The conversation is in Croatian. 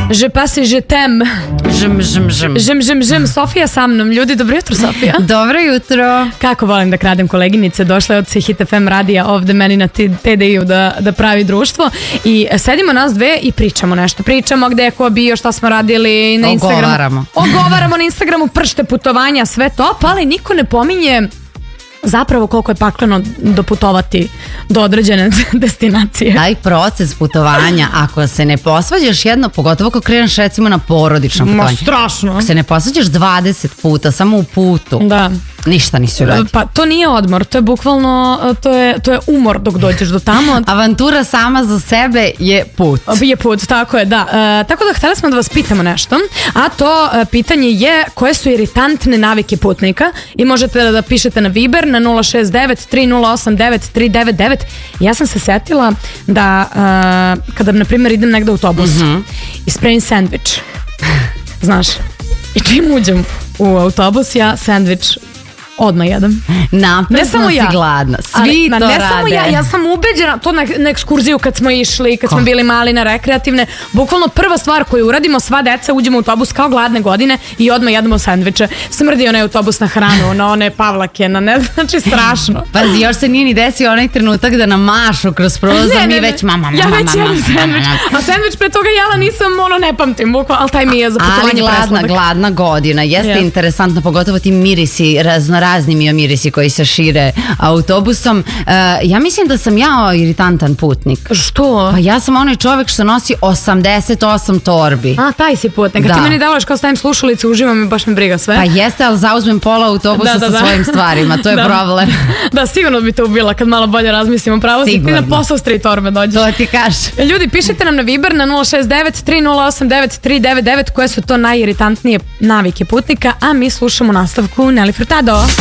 Je passe, je t'aime. Žem. Sofija sa mnom. Ljudi, dobro jutro, Sofija. Dobro jutro. Kako volim da kradem koleginice. Došla je od Hit FM radija ovde meni na TDI-u da pravi društvo. I sedimo nas dve i pričamo nešto. Pričamo gde je ko bio, šta smo radili na Instagramu. Ogovaramo na Instagramu pršte putovanja, sve to, ali niko ne pominje zapravo koliko je pakleno doputovati do određene destinacije. Taj proces putovanja, ako se ne posvađaš jedno, pogotovo ako kreneš recimo na porodično putovanje. Strašno. Ako se ne posvađaš 20 puta samo u putu, da, ništa nisi uradio. Pa to nije odmor, to je bukvalno, to je umor dok dođeš do tamo. Avantura sama za sebe je put. Je put, tako je, da. Tako da htjeli smo da vas pitamo nešto, a to pitanje je koje su iritantne navike putnika i možete da pišete na Viber na 069 3089 399. Ja sam se setila da kada, na primjer, idem negde u autobus i spremim sandvič, znaš, i čim uđem u autobus, ja sandvič odmah jedem. Naprezno si gladna. Svi to rade. Ne samo ja sam ubeđena, to na ekskurziju kad smo išli, kad smo bili mali na rekreativne, bukvalno prva stvar koju uradimo, sva deca uđemo u autobus kao gladne godine i odmah jedemo sandviče. Smrdi onaj autobus na hranu, na one pavlake, znači strašno. Pazi, još se nije ni desio onaj trenutak da nam mašu kroz prozor, mi već mama. Ja već jedem sandvič, a sandvič pre toga jela nisam, ne pamtim, bukvalno, ali taj mi je za putovanje presladak. Gladna godina, jeste interesantno, pogotovo ti mirisi, razni mirisi koji se šire autobusom. Ja mislim da sam ja iritantan putnik. Što? Pa ja sam onaj čovjek što nosi 88 torbi. A, taj si putnik. Da. Ti meni delaš kao stavim slušalice, uživam i baš me briga sve. Pa jeste, ali zauzmem pola autobusa sa svojim stvarima. To je problem. Da, sigurno bi te ubila kad malo bolje razmislimo. Pravo si ti na posao s 3 torbe dođeš. To ti kaže. Ljudi, pišite nam na Viber na 069 3089 399 koje su to najiritantnije navike putnika, a mi slušamo nastavku Nelly Furtado.